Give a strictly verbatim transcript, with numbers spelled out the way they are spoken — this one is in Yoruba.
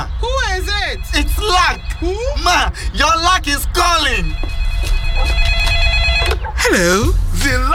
Ma, Who is it? it's luck. Who? Ma, your luck is calling. Hello. The